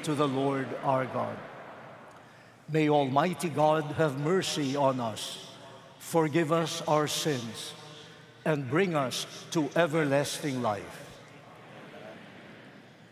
to the Lord our God. May Almighty God have mercy on us, forgive us our sins, and bring us to everlasting life.